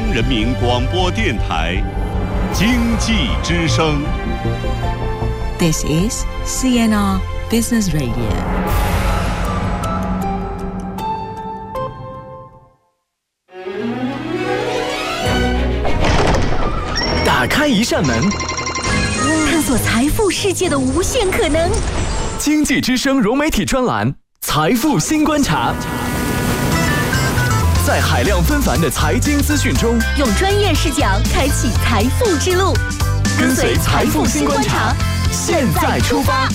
人民广播电台经济之声。 This is CNR Business Radio。 打开一扇门， 探索财富世界的无限可能。 经济之声融媒体专栏《财富新观察》，在海量纷繁的财经资讯中， 用专业视角开启财富之路。 跟随财富新观察，现在出发。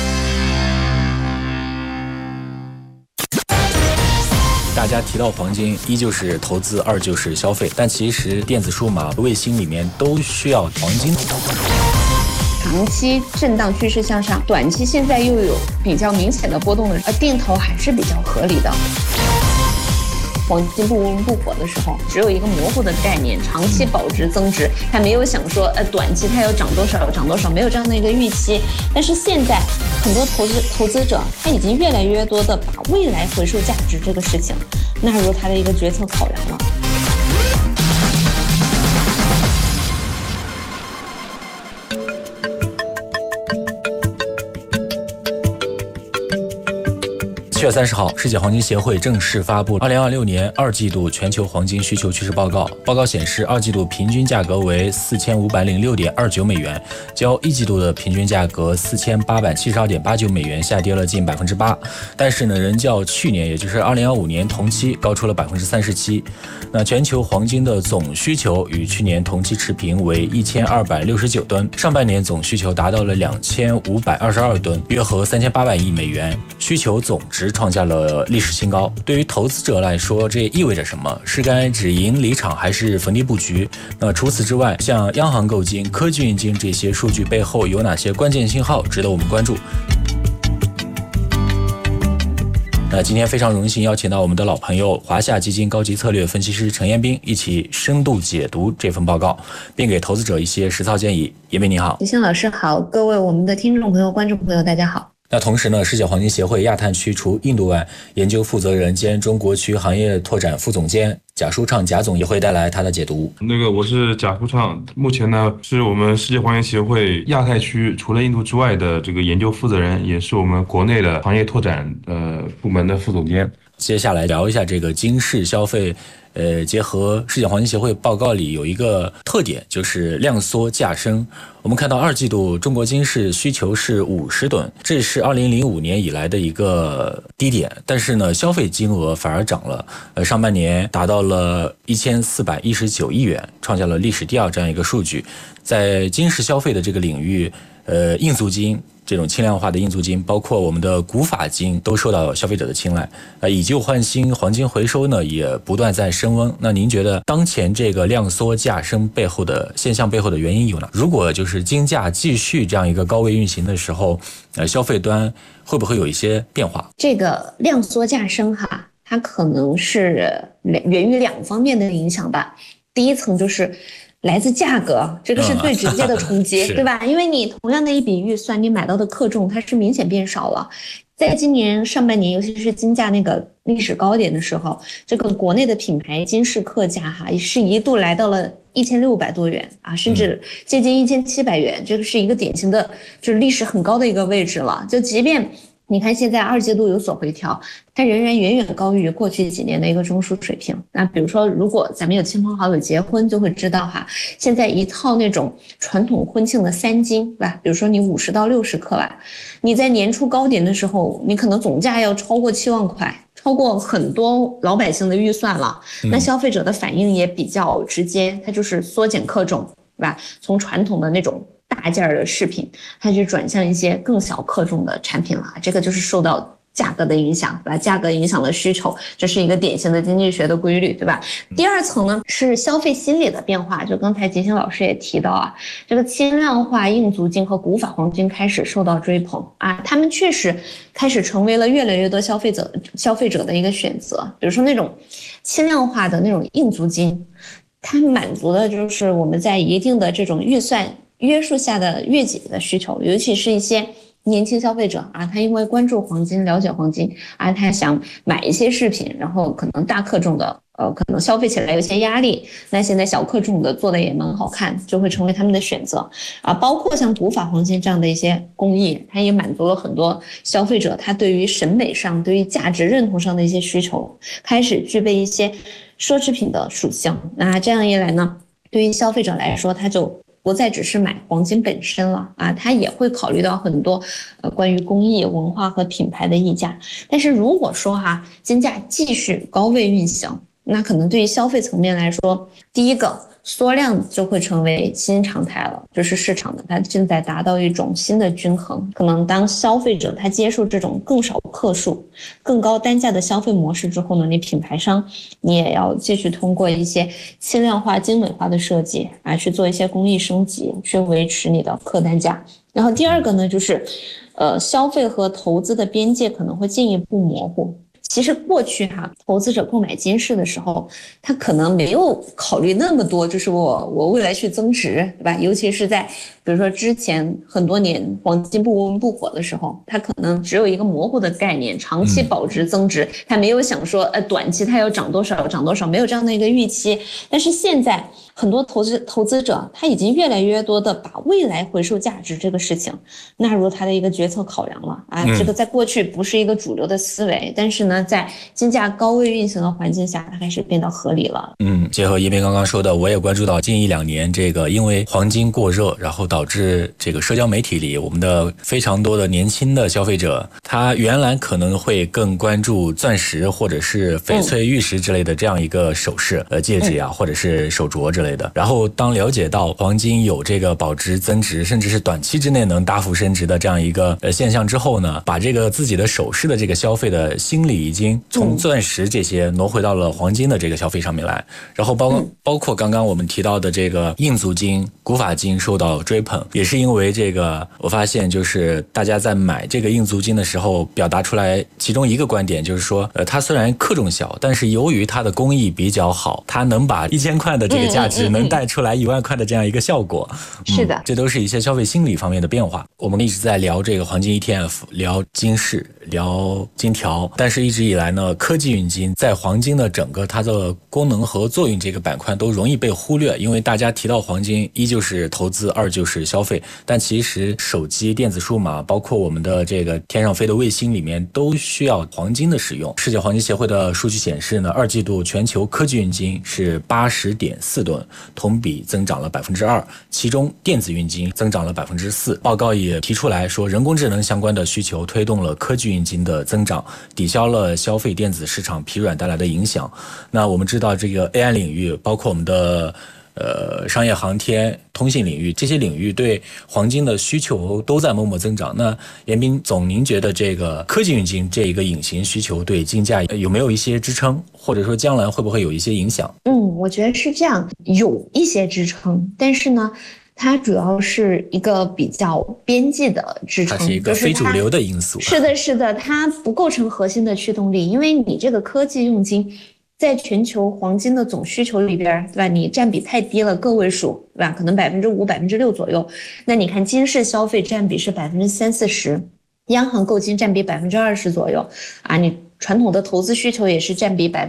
大家提到黄金，一就是投资，二就是消费，但其实电子数码、卫星里面都需要黄金。 长期震荡趋势向上，短期现在又有比较明显的波动的，定投还是比较合理的。黄金不温不火的时候，只有一个模糊的概念，长期保值增值，他没有想说短期它要涨多少涨多少，没有这样的一个预期。但是现在很多投资者他已经越来越多的把未来回收价值这个事情纳入他的一个决策考量了。 7月30号，世界黄金协会正式发布2026年2季度全球黄金需求趋势报告。报告显示，2季度平均价格为4506.29美元，较1季度的平均价格4872.89美元下跌了近8%。但是呢，仍较去年，也就是2015年同期高出了37%。那全球黄金的总需求与去年同期持平为1269吨，上半年总需求达到了2522吨，约合3800亿美元，需求总值创下了历史新高。对于投资者来说，这意味着什么？是该止盈离场，还是逢低布局？那除此之外，像央行购金、科技运金这些数据背后有哪些关键信号值得我们关注？那今天非常荣幸邀请到我们的老朋友华夏基金高级策略分析师陈彦斌，一起深度解读这份报告，并给投资者一些实操建议。彦斌你好。 李欣老师好，各位我们的听众朋友、观众朋友大家好。 那同时呢，世界黄金协会亚太区除印度外，研究负责人兼中国区行业拓展副总监贾舒畅贾总也会带来他的解读。 我是贾舒畅，目前呢是我们世界黄金协会亚太区除了印度之外的这个研究负责人，也是我们国内的行业拓展部门的副总监。 接下来聊一下这个金市消费。结合世界黄金协会报告里有一个特点，就是量缩价升。我们看到2季度中国金市需求是50吨，这是2005年以来的一个低点，但是呢，消费金额反而涨了，上半年达到了1419亿元，创下了历史第2这样一个数据。在金市消费的这个领域，硬租金这种轻量化的硬租金，包括我们的古法金都受到消费者的青睐。以旧换新，黄金回收呢也不断在升温。那您觉得当前这个量缩价升背后的现象背后的原因有哪？如果就是金价继续这样一个高位运行的时候，消费端会不会有一些变化？ 这个量缩价升它可能是源于2方面的影响吧。第一层就是来自价格，这个是最直接的冲击，对吧？因为你同样的一笔预算，你买到的克重它是明显变少了。在今年上半年，尤其是金价那个历史高点的时候，这个国内的品牌金市客价是一度来到了1600多元甚至接近1700元，这个是一个典型的就是历史很高的一个位置了。就即便你看现在2季度有所回调，它仍然远远高于过去几年的一个中枢水平。那比如说，如果咱们有亲朋好友结婚，就会知道现在一套那种传统婚庆的3金，对吧？比如说你50到60克吧，你在年初高点的时候，你可能总价要超过7万块，超过很多老百姓的预算了。那消费者的反应也比较直接，它就是缩减克重，对吧？从传统的那种大件的饰品，它就转向一些更小克重的产品了。这个就是受到价格的影响，把价格影响了需求，这是一个典型的经济学的规律，对吧？第2层呢是消费心理的变化，就刚才吉星老师也提到这个轻量化硬租金和古法黄金开始受到追捧他们确实开始成为了越来越多消费者的一个选择。比如说那种轻量化的那种硬租金，它满足的就是我们在一定的这种预算约束下的月结的需求，尤其是一些年轻消费者他因为关注黄金、了解黄金他想买一些饰品，然后可能大克重的可能消费起来有些压力，那现在小克种的做的也蛮好看，就会成为他们的选择啊。包括像古法黄金这样的一些工艺，它也满足了很多消费者他对于审美上、对于价值认同上的一些需求，开始具备一些奢侈品的属性。那这样一来呢，对于消费者来说，他就不再只是买黄金本身了啊，他也会考虑到很多关于工艺、文化和品牌的溢价。但是如果说金价继续高位运行，那可能对于消费层面来说，第一个缩量就会成为新常态了，就是市场的它正在达到一种新的均衡。可能当消费者他接受这种更少克数、更高单价的消费模式之后呢，你品牌商你也要继续通过一些轻量化、精美化的设计去做一些工艺升级，去维持你的客单价。然后第二个呢，就是消费和投资的边界可能会进一步模糊。其实过去投资者购买金饰的时候，他可能没有考虑那么多，就是我未来去增值，对吧？尤其是在比如说之前很多年黄金不温不火的时候，他可能只有一个模糊的概念，长期保值增值，他没有想说短期它要涨多少涨多少，没有这样的一个预期。但是现在很多投资者他已经越来越多的把未来回收价值这个事情纳入他的一个决策考量了这个在过去不是一个主流的思维，但是呢，在金价高位运行的环境下，它开始变得合理了。 结合一鸣刚刚说的，我也关注到近1-2年这个因为黄金过热，然后导致这个社交媒体里我们的非常多的年轻的消费者，他原来可能会更关注钻石或者是翡翠玉石之类的这样一个首饰戒指或者是手镯之类的，然后当了解到黄金有这个保值增值，甚至是短期之内能大幅升值的这样一个现象之后呢，把这个自己的首饰的这个消费的心理已经从钻石这些挪回到了黄金的这个消费上面来。然后包括刚刚我们提到的这个印足金、古法金受到追捧，也是因为这个我发现就是大家在买这个印足金的时候表达出来其中一个观点，就是说它虽然克重小，但是由于它的工艺比较好，它能把1000块的这个价值能带出来1万块的这样一个效果。 是的， 这都是一些消费心理方面的变化。我们一直在聊这个黄金 ETF， 聊金饰，聊金条，但是一直以来呢，科技运金在黄金的整个它的功能和作用这个板块都容易被忽略，因为大家提到黄金，一就是投资，二就是消费，但其实手机、电子数码，包括我们的这个天上飞的卫星里面都需要黄金的使用。世界黄金协会的数据显示呢，2季度全球科技运金是80.4吨，同比增长了2%，其中电子运金增长了4%。报告也提出来说，人工智能相关的需求推动了科技运金的增长，抵消了消费电子市场疲软带来的影响。那我们知道这个 AI 领域，包括我们的商业航天、通信领域，这些领域对黄金的需求都在默默增长。那严彬总，您觉得这个科技运金这一个隐形需求对金价有没有一些支撑，或者说将来会不会有一些影响？ 我觉得是这样，有一些支撑，但是呢，它主要是一个比较边际的支撑， 它是一个非主流的因素。 是的，是的，它不构成核心的驱动力，因为你这个科技用金在全球黄金的总需求里边，对吧？你占比太低了，个位数，对吧？可能5%、6%左右。那你看金饰消费占比是30%-40%，央行购金占比20%左右你传统的投资需求也是占比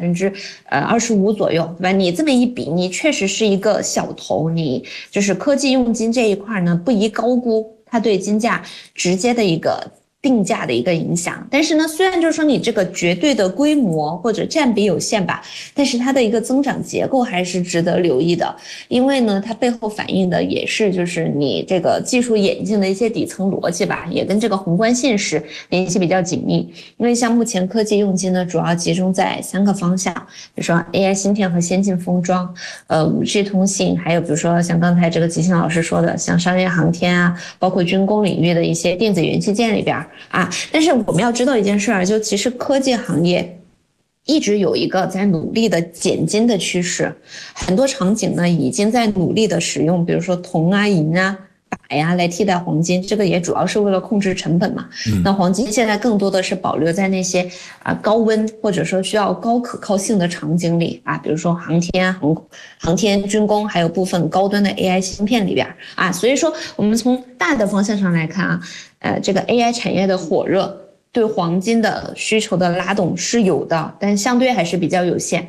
25%左右，对吧？你这么一比，你确实是一个小头，你就是科技用金这一块呢，不宜高估它对金价直接的一个定价的一个影响。但是呢，虽然就是说你这个绝对的规模或者占比有限吧，但是它的一个增长结构还是值得留意的，因为呢，它背后反映的也是就是你这个技术演进的一些底层逻辑吧，也跟这个宏观现实联系比较紧密。因为像目前科技用金呢，主要集中在3个方向，比如说 AI 芯片和先进封装，5G 通信，还有比如说像刚才这个吉星老师说的，像商业航天包括军工领域的一些电子元器件里边但是我们要知道一件事就其实科技行业一直有一个在努力的减金的趋势，很多场景呢已经在努力的使用，比如说铜银钯来替代黄金，这个也主要是为了控制成本嘛。那黄金现在更多的是保留在那些高温或者说需要高可靠性的场景里比如说航天、军工，还有部分高端的 AI 芯片里边所以说我们从大的方向上来看这个 AI 产业的火热对黄金的需求的拉动是有的，但相对还是比较有限。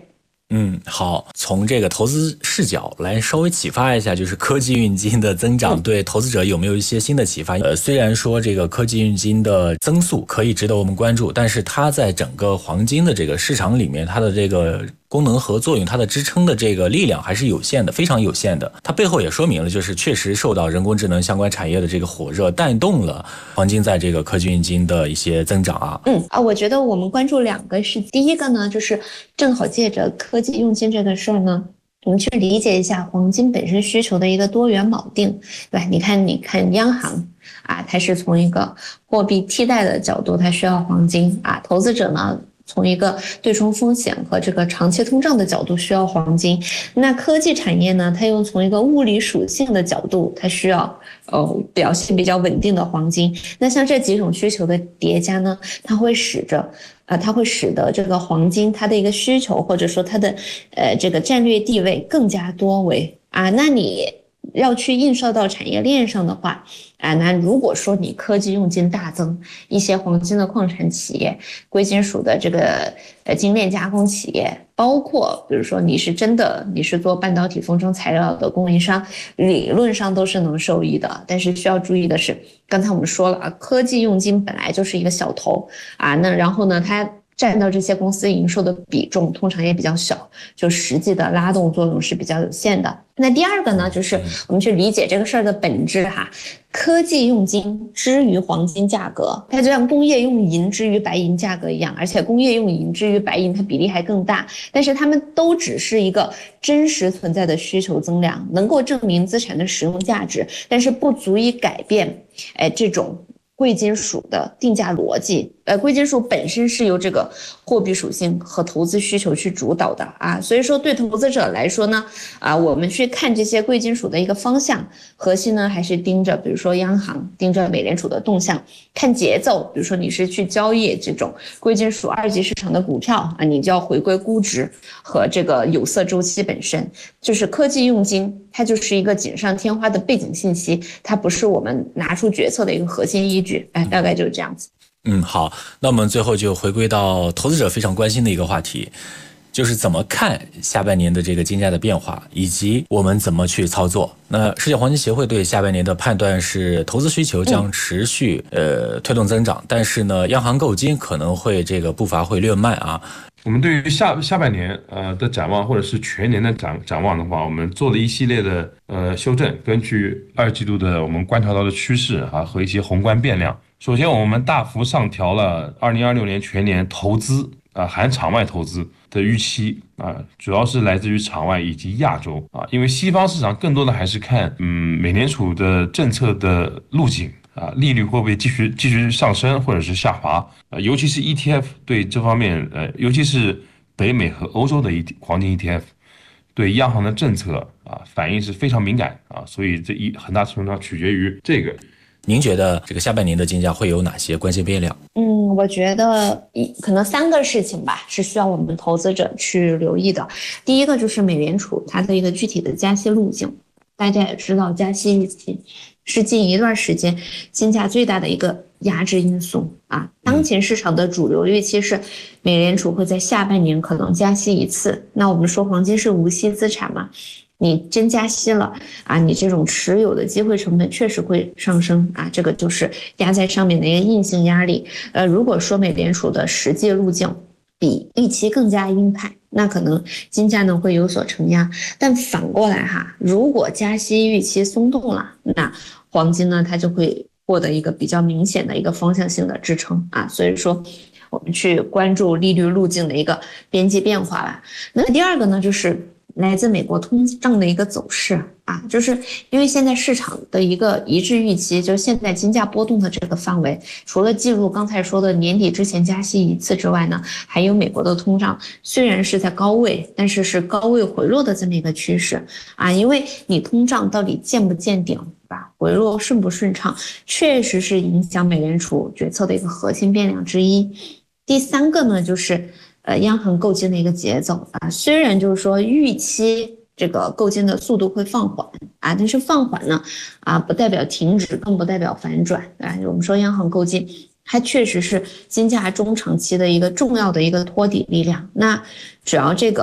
好，从这个投资视角来稍微启发一下，就是科技运金的增长对投资者有没有一些新的启发？虽然说这个科技运金的增速可以值得我们关注，但是它在整个黄金的这个市场里面，它的这个功能和作用，它的支撑的这个力量还是有限的，非常有限的。它背后也说明了，就是确实受到人工智能相关产业的这个火热，带动了黄金在这个科技运金的一些增长啊。 我觉得我们关注2个事，第一个呢，就是正好借着科技用金这个事儿呢，我们去理解一下黄金本身需求的一个多元锚定，对吧？你看央行啊，它是从一个货币替代的角度，它需要黄金啊；投资者呢，从一个对冲风险和这个长期通胀的角度需要黄金。那科技产业呢，它又从一个物理属性的角度，它需要表现比较稳定的黄金。那像这几种需求的叠加呢，它会使得这个黄金它的一个需求，或者说它的这个战略地位更加多维啊。那你要去映射到产业链上的话啊，那如果说你科技用金大增，一些黄金的矿产企业、贵金属的这个精炼加工企业，包括比如说你是做半导体封装材料的供应商，理论上都是能受益的。但是需要注意的是，刚才我们说了啊，科技用金本来就是一个小头啊，那然后呢，它占到这些公司营收的比重通常也比较小，就实际的拉动作用是比较有限的。那第二个呢，就是我们去理解这个事儿的本质哈，科技用金之于黄金价格，它就像工业用银之于白银价格一样，而且工业用银之于白银它比例还更大，但是它们都只是一个真实存在的需求增量，能够证明资产的使用价值，但是不足以改变这种贵金属的定价逻辑。贵金属本身是由这个货币属性和投资需求去主导的啊，所以说对投资者来说呢，我们去看这些贵金属的一个方向，核心呢还是盯着，比如说央行，盯着美联储的动向，看节奏。比如说你是去交易这种贵金属2级市场的股票啊，你就要回归估值和这个有色周期本身。就是科技用金，它就是一个锦上添花的背景信息，它不是我们拿出决策的一个核心依据。大概就是这样子。 好，那我们最后就回归到投资者非常关心的一个话题，就是怎么看下半年的这个金价的变化，以及我们怎么去操作。那世界黄金协会对下半年的判断是，投资需求将持续推动增长，但是呢，央行购金可能会这个步伐会略慢啊。 我们对于下半年的展望，或者是全年的展望的话，我们做了一系列的修正，根据2季度的我们观察到的趋势啊和一些宏观变量。首先，我们大幅上调了2026年全年投资含场外投资的预期主要是来自于场外以及亚洲因为西方市场更多的还是看美联储的政策的路径利率会不会继续上升或者是下滑尤其是 ETF 对这方面尤其是北美和欧洲的黄金 ETF 对央行的政策反应是非常敏感所以这很大程度上取决于这个。 您觉得这个下半年的金价会有哪些关键变量？ 我觉得可能3个事情吧，是需要我们投资者去留意的。第一个就是美联储它的一个具体的加息路径，大家也知道，加息预期是近一段时间金价最大的一个压制因素当前市场的主流预期是美联储会在下半年可能加息1次。那我们说黄金是无息资产嘛，你真加息了你这种持有的机会成本确实会上升这个就是压在上面的一个硬性压力。如果说美联储的实际路径比预期更加鹰派，那可能金价呢会有所承压。但反过来如果加息预期松动了，那黄金呢它就会获得一个比较明显的一个方向性的支撑所以说我们去关注利率路径的一个边际变化吧。那第二个呢，就是来自美国通胀的一个走势就是因为现在市场的一个一致预期，就是现在金价波动的这个范围，除了记录刚才说的年底之前加息1次之外呢，还有美国的通胀虽然是在高位，但是是高位回落的这么一个趋势因为你通胀到底见不见顶回落顺不顺畅，确实是影响美联储决策的一个核心变量之一。第3个呢，就是央行购金的一个节奏虽然就是说预期这个购金的速度会放缓但是放缓呢不代表停止，更不代表反转我们说央行购金它确实是金价中长期的一个重要的一个托底力量。那只要这个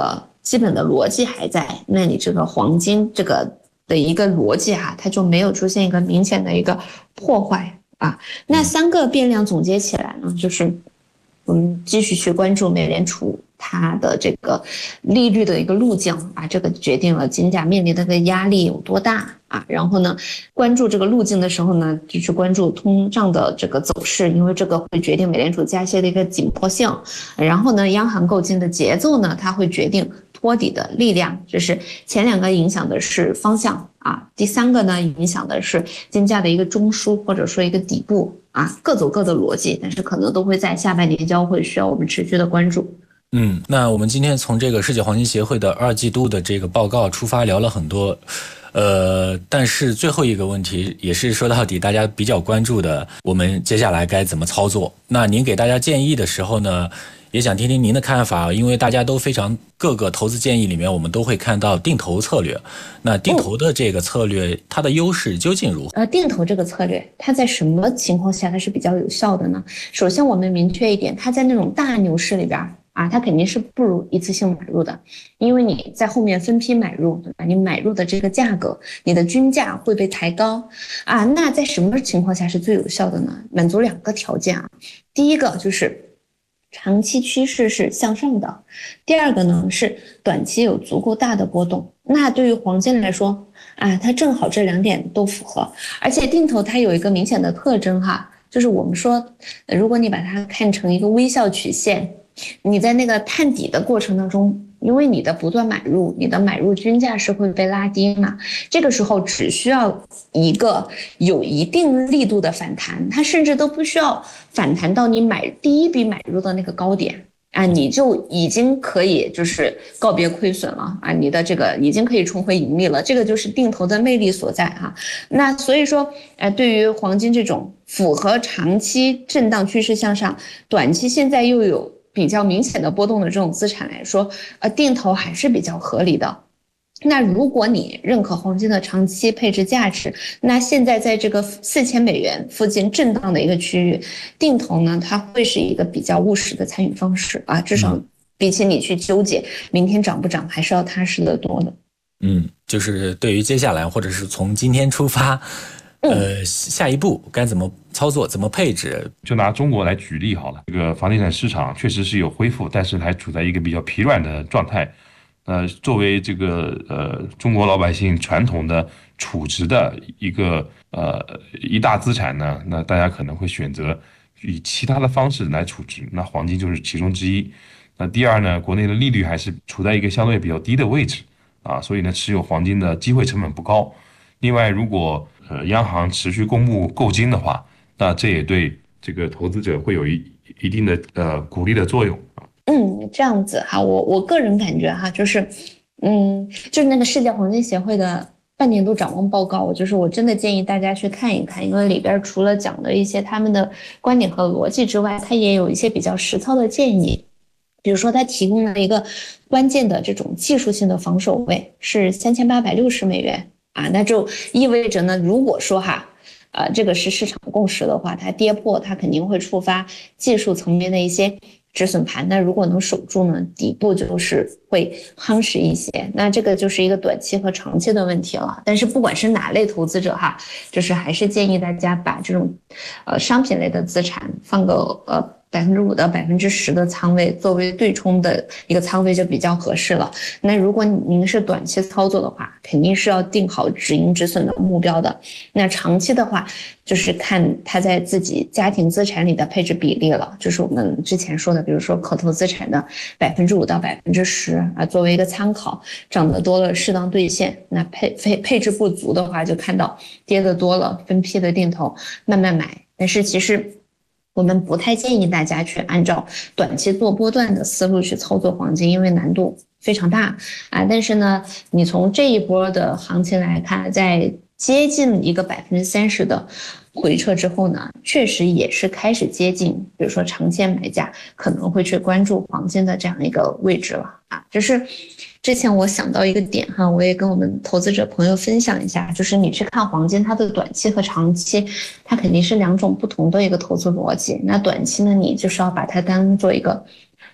基本的逻辑还在，那你这个黄金这个的一个逻辑它就没有出现一个明显的一个破坏啊。那3个变量总结起来呢，就是我们继续去关注美联储它的这个利率的一个路径啊，这个决定了金价面临的这个压力有多大啊。然后呢，关注这个路径的时候呢，就去关注通胀的这个走势，因为这个会决定美联储加息的一个紧迫性。然后呢，央行购金的节奏呢，它会决定托底的力量。就是前2个影响的是方向啊，第3个呢影响的是金价的一个中枢或者说一个底部啊，各走各的逻辑，但是可能都会在下半年交汇，需要我们持续的关注。 那我们今天从这个世界黄金协会的2季度的这个报告出发，聊了很多，但是最后一个问题也是说到底大家比较关注的，我们接下来该怎么操作？那您给大家建议的时候呢，也想听听您的看法，因为大家都非常各个投资建议里面，我们都会看到定投策略。那定投的这个策略，它的优势究竟如何？ 定投这个策略，它在什么情况下它是比较有效的呢？首先我们明确一点，它在那种大牛市里边它肯定是不如一次性买入的，因为你在后面分批买入，对吧？你买入的这个价格，你的均价会被抬高那在什么情况下是最有效的呢？满足2个条件第一个就是长期趋势是向上的，第2个呢是短期有足够大的波动。那对于黄金来说它正好这2点都符合。而且定投它有一个明显的特征就是我们说，如果你把它看成一个微笑曲线，你在那个探底的过程当中，因为你的不断买入，你的买入均价是会被拉低嘛，这个时候只需要一个有一定力度的反弹，它甚至都不需要反弹到你第一笔买入的那个高点你就已经可以就是告别亏损了你的这个已经可以重回盈利了，这个就是定投的魅力所在那所以说对于黄金这种符合长期震荡趋势向上，短期现在又有比较明显的波动的这种资产来说定投还是比较合理的。那如果你认可黄金的长期配置价值，那现在在这个4000美元附近震荡的一个区域，定投呢，它会是一个比较务实的参与方式至少比起你去纠结明天涨不涨，还是要踏实的多的。 就是对于接下来或者是从今天出发下一步该怎么操作，怎么配置？ 就拿中国来举例好了，这个房地产市场确实是有恢复，但是还处在一个比较疲软的状态。作为这个中国老百姓传统的储值的一大资产呢，那大家可能会选择以其他的方式来储值，那黄金就是其中之一。那第二呢，国内的利率还是处在一个相对比较低的位置所以呢，持有黄金的机会成本不高。另外，如果央行持续公布购金的话，那这也对这个投资者会有一定的鼓励的作用这样子我个人感觉就是就是那个世界黄金协会的半年度展望报告，我真的建议大家去看一看，因为里边除了讲的一些他们的观点和逻辑之外，它也有一些比较实操的建议。比如说它提供了一个关键的这种技术性的防守位是3860美元那就意味着呢，如果说这个是市场共识的话，它跌破它肯定会触发技术层面的一些止损盘，那如果能守住呢，底部就是会夯实一些，那这个就是一个短期和长期的问题了。但是不管是哪类投资者就是还是建议大家把这种商品类的资产放个5%到10%的仓位作为对冲的一个仓位就比较合适了。那如果您是短期操作的话，肯定是要定好止盈止损的目标的。那长期的话，就是看它在自己家庭资产里的配置比例了，就是我们之前说的，比如说可投资产的5%到10%作为一个参考，涨得多了适当兑现，那配置不足的话，就看到跌得多了分批的定投慢慢买。但是其实我们不太建议大家去按照短期做波段的思路去操作黄金，因为难度非常大但是呢，你从这一波的行情来看，在接近一个30%的回撤之后呢，确实也是开始接近，比如说长线买家可能会去关注黄金的这样一个位置了就是之前我想到一个点我也跟我们投资者朋友分享一下，就是你去看黄金，它的短期和长期，它肯定是2种不同的一个投资逻辑。那短期呢，你就是要把它当做一个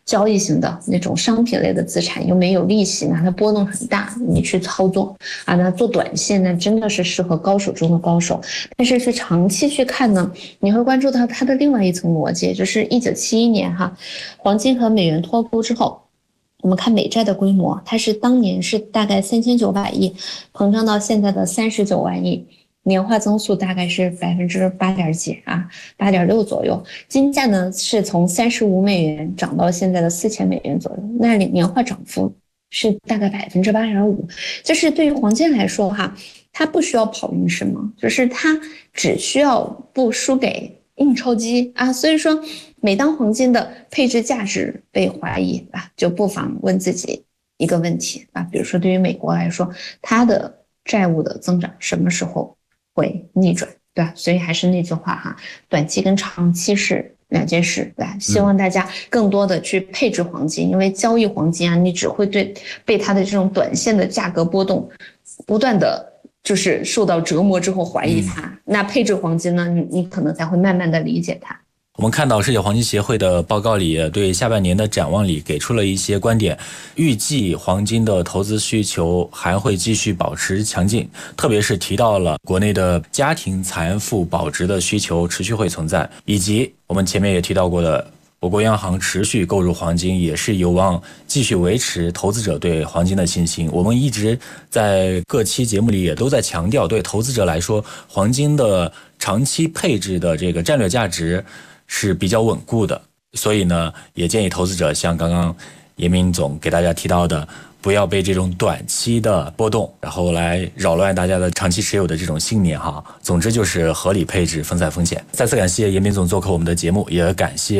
交易型的那种商品类的资产，又没有利息，那它波动很大，你去操作啊，那做短线呢，真的是适合高手中的高手。但是去长期去看呢，你会关注到它的另外一层逻辑，就是1971年黄金和美元脱钩之后，我们看美债的规模，它是当年是大概3900亿，膨胀到现在的39万亿。年化增速大概是8.几啊，8.6左右。金价呢是从35美元涨到现在的4000美元左右，那年化涨幅是大概8.5%。就是对于黄金来说它不需要跑赢什么，就是它只需要不输给印钞机啊。所以说，每当黄金的配置价值被怀疑啊，就不妨问自己一个问题啊，比如说对于美国来说，它的债务的增长什么时候会逆转，对吧？所以还是那句话短期跟长期是两件事，对吧？希望大家更多的去配置黄金，因为交易黄金你只会被它的这种短线的价格波动不断的就是受到折磨之后怀疑它，那配置黄金呢，你可能才会慢慢的理解它。 我们看到世界黄金协会的报告里对下半年的展望里给出了一些观点，预计黄金的投资需求还会继续保持强劲，特别是提到了国内的家庭财富保值的需求持续会存在，以及我们前面也提到过的我国央行持续购入黄金，也是有望继续维持投资者对黄金的信心。我们一直在各期节目里也都在强调，对投资者来说，黄金的长期配置的这个战略价值是比较稳固的，所以呢，也建议投资者像刚刚严明总给大家提到的，不要被这种短期的波动，然后来扰乱大家的长期持有的这种信念总之就是合理配置，分散风险。再次感谢严明总做客我们的节目，也感谢